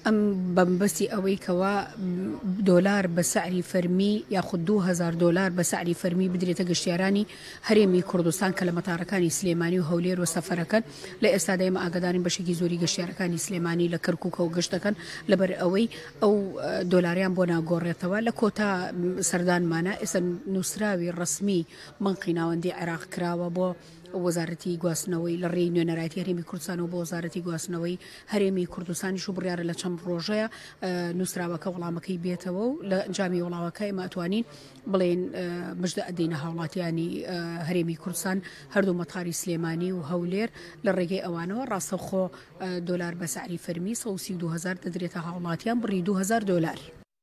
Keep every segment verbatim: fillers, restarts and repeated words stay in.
ام بمبسي اوي كوا دولار بسعري فرمي ياخذ دو هزار دولار بسعري فرمي بدري تقشيراني هريمي كردستان كلمة تاركاني سليماني وهولير وسفركن لإستا دايما أقدارين بشكي زوري قشيركاني سليماني لكركوك وقشتكن لبر اوي او دولاريان بونا غوريتوا لكوتا سردان مانا اسن نسراوي الرسمي من قناوندي عراق كراوة بو وەزارەتی گواستنەوەی لە ڕێی نوێنەرایەتی هەرێمی کوردستانەوە بۆ وەزارەتی گواستنەوەی هەرێمی کوردستانی شو بڕیارە لە چەند ڕۆژەیە نووسراوەکە وەڵامەکەی بێتەوە و لە ئەنجامی وەڵامەکە ئێمە ئەتوانین بڵێن مژدە ئەدەینە هاوڵاتیانی هەرێمی کوردستان هەردوو مەتاری سلێمانی و هەولێر لە ڕێگەی ئەوانەوە ڕاستەوخۆ دۆلار بە سعری فەرمی سە و سی و دوو هەزار دەدرێتە هاوڵاتیان بڕی دوو هەزار دۆلار.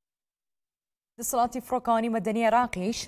دەسەڵاتی فڕۆکەوانی مەدەنی عێراقیش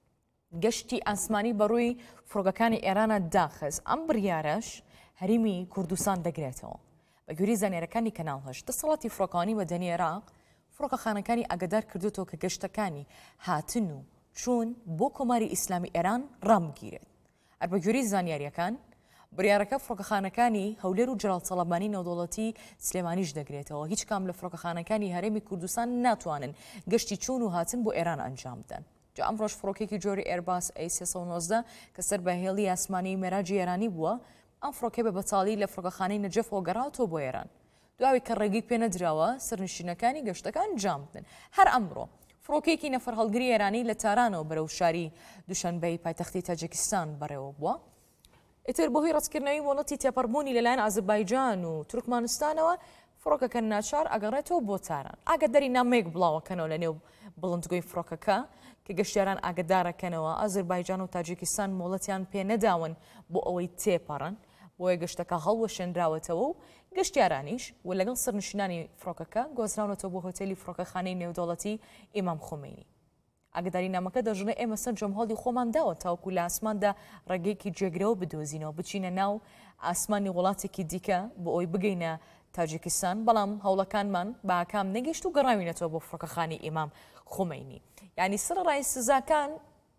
گەشتی ئاسمانی بەڕووی فڕۆگەکانی ئێرانە داخست ئەم بڕیارەش هەرێمی کوردستان دەگرێتەوە بە گوێرەی زانیاریەکانی کەناڵ هەشت. دەسەڵاتی فڕۆکەوانی مەدەنی عێراق فڕۆکەخانەکانی ئاگادار کردوێتەوە کە گەشتەکانی هاتن و چوون بۆ کۆماری ئیسلامی ئێران ڕامگیرێت. ئەر بە گوێرەی زانیاریەکان بڕیارەکە فڕۆکەخانەکانی هەولێر و جەلال سەڵەمانی نێودەوڵەتی سلێمانیش دەگرێتەوە. هیچ کام لە فڕۆکەخانەکانی هەرێمی کوردستان ناتوانن گەشتی چوون و هاتن بۆ ئێران ئەنجام بدەن. ئەم ڕۆژ فڕۆکێکی جۆری ئێرباس ئەی سێ سەد و نۆزدە کە سەر بەهێڵی ئاسمانی مێراجی ئێرانی بووە، ئەم فڕۆکێ بە بەتاڵی لە فڕۆکەخانەی نەجەفەوە گەڕاوەتەوە بۆ ئێران. دواوی کە ڕێگەی پێ نەدراوە سەرنشینەکانی گەشتەکان ئەنجام بدەن. هەر ئەمڕۆ فڕۆکێکی نەفەر هەڵگری ئێرانی لە تارانەوە بەرەو شاری دووشەنبەی پایتەختی تاجیکستان بەڕێوە بووە. ئیتر بۆهۆی ڕەتکردنەوەی وڵاتی تێپەڕبوونی لەلایەن ئازەربایجان و تورکمانستانەوە فڕۆکەکە ناچار ئەگەڕێتەوە بۆ تاران. ئاگاداری نامەیەک بڵاوەکەنەوە لە نێو بڵندگۆی فڕۆکەکە کە گەشتیاران ئاگدارەکەنەوە ئازەربایجان و تاجیکستان مۆڵەتیان پێ نەداون بۆ ئەوەی تێپەڕن، بۆیە گەشتەکە هەڵوەشێنراوەتەوە و گەشتیارانیش و لەگەڵ سەرنشینانی فڕۆکەکە گۆزراونەتەوە بۆ هۆتێلی فڕۆکەخانەی نێودەوڵەتی ئیمام خۆمەینی. ئاگداری نامەکە دەژنێ ئێمە سەرنجەم هەڵی خۆمان داوە تاوکو لە ئاسماندا ڕێگەیەکی جێگرەوە بدۆزینەوە بچینە ناو ئاسمانی وڵاتێکی دیکە بۆ ئەوی بگەینە تاجیکستان، بەڵام هەوڵەکانمان باکام نەگەیشت و گەڕاوینەتەوە بۆ فڕۆکەخانەی ئیمام خۆمەینی. یعنی سڕ ڕای سزاکان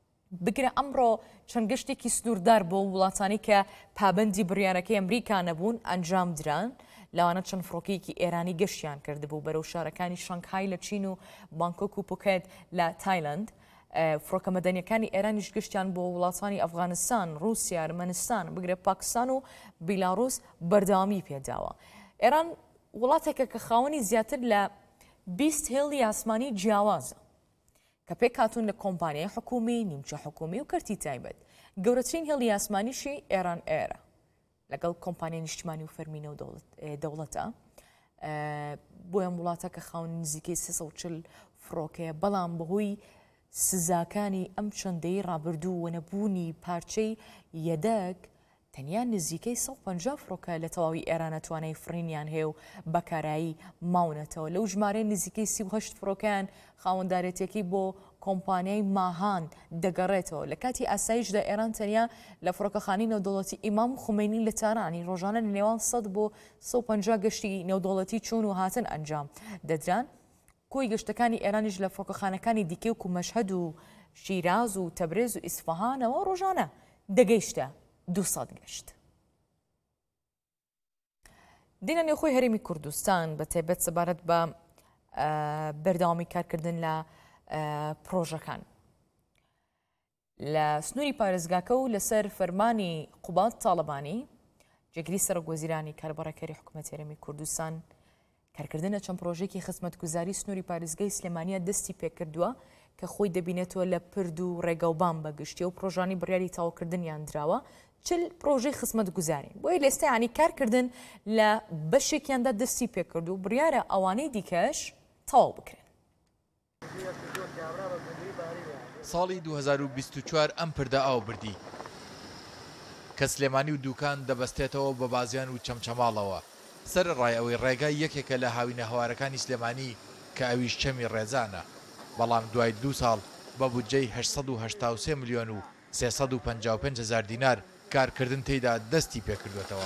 بگرە ئەمڕۆ چەند گەشتێکی سنووردار بۆ وڵاتانی کە پابەندی بڕیارەکەی ئەمریکا نەبوون ئەنجام دران. لەوانە چەند فڕۆکەیەکی ئێرانی گەشتیان کردبوو بەرەو شارەکانی شانگهای لە چین و بانکۆک و پوکێت لە تایلند. فڕۆکە مەدەنیەکانی ئێرانیش گەشتیان بۆ وڵاتانی ئەفغانستان، رووسیا، ئەرمەنستان، بگرێ پاکستان و بیلاڕوس بەردەوامی پێداوە. ئێران وڵاتێکە کە خاوەنی زیاتر لە بیست هێڵی ئاسمانی جیاوازە کە پێک هاتوون لە کۆمپانیای حکومی، نیمچە حکومی و کەرتی تایبەت. گەورەترین هێڵی ئاسمانیشی ئێران ئێرە لەگەڵ کۆمپانیای نیشتیمانی و فەرمی نێودەوڵەتە. بۆ ئەم وڵاتە کە خاوەن نزیکەی سێ سەد و چل فڕۆکەیە، بەڵام بەهۆی سزاکانی ئەم چەندەی ڕابردوو و نەبوونی پارچەی یەدەک تەنیا نزیکەی سەد و پەنجا فڕۆکە لە تەواوی ئێرانە توانای فرینیان هەیە و بەکارایی ماونەتەوە. لەو ژمارەی نزیکەی سی و هەشت فڕۆکەیان خاوەندارێتێکی بۆ کۆمپانیای ماهان دەگەڕێتەوە. لە کاتی ئاسایشدا ئێران تەنیا لە فڕۆکەخانەی نێودەوڵەتی ئیمام خۆمەینی لە تارانی ڕۆژانە لە نێوان سەد بۆ سەد و پەنجا گەشتی نێودەوڵەتی چوون و هاتن ئەنجام دەدران. کۆی گەشتەکانی ئێرانیش لە فڕۆکەخانەکانی دیکە وکو مەشهەد و شیراز و تەبرێز و ئیسفەهانەوە ڕۆژانە دەگەیشتە دووسەد گەشت. دینە نێوخۆی هەرێمی کوردستان بە تایبەت سەبارەت بە بەردەوامی کارکردن لە پرۆژەکان لە سنووری پارێزگاکە و لەسەر فەرمانی قوبات تاڵەبانی جێگیری سەرۆکوەزیرانی کاربڕەکەری حکوومەتی هەرێمی کوردستان کارکردنە چەند پرۆژێکی خزمەتگوزاری سنووری پارێزگای سلێمانیە دەستی پێکردووە کە خۆی دەبینێتەوە لە پرد و ڕێگەوبان بەگشتی و پرۆژانی بڕیاری تاوکردنیان دراوە چل پرۆژەی خزمەتگوزارین. بۆیە لێستە ینی کارکردن لە بەشێکیاندا دەستی پێکرد و بڕیارە ئەوانەی دیکەش تەواو بکرێن. ساڵی دوو هەزار و بیست و چوار ئەم پردە ئاو بردی کە سلێمانی و دووکان دەبەستێتەوە بە بازیان و چەمچەماڵەوە. سەر ڕای ئەوەی ڕێگای یەکێکە لە هاوینە هەوارەکانی سلێمانی کە ئەویش چەمی ڕێزانە، بەڵام دوای دوو ساڵ بە بودجەی هەشت سەد و هەشتا و سێ ملیۆن و سێ سەد و پەنجا و پێنج هەزار دینار کارکردن تێیدا دەستی پێکردوێتەوە.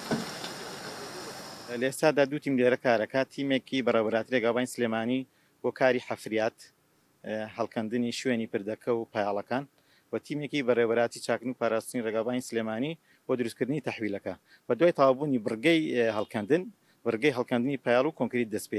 لێستادا دوو تیم لێرە کارەکە، تیمێکی بەڕێوەبەراتی ڕێگاوبانی سلێمانی بۆ کاری حەفریات هەڵکەندنی شوێنی پردەکە و پایاڵەکان و تیمێکی بەڕێوەبەراتی چاکن و پاراستنی ڕێگاوبانی سلێمانی بۆ دروستکردنی تەحویلەکە. بە دوای تەواوبوونی بڕگەی هەڵکەندن بڕگەی هەڵکەندنی پایاڵ و کۆنکریت دەست پێ